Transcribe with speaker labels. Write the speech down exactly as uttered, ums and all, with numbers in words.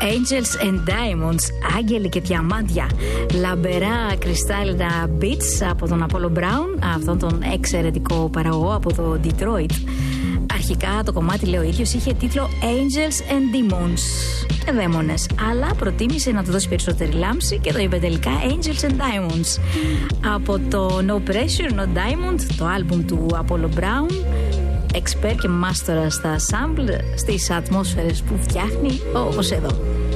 Speaker 1: Angels and Diamonds, άγγελοι και διαμάντια. Λαμπερά κρυστάλλινα beats από τον Apollo Brown, αυτόν τον εξαιρετικό παραγωγό από το Detroit. Αρχικά το κομμάτι, λέει ο ίδιος, είχε τίτλο Angels and Demons, και δαίμονες, αλλά προτίμησε να του δώσει περισσότερη λάμψη και το είπε τελικά Angels and Diamonds. Από το No Pressure, No Diamond, το άλμπουμ του Apollo Brown, expert και μάστορα στα sample, στις ατμόσφαιρες που φτιάχνει, όπως εδώ.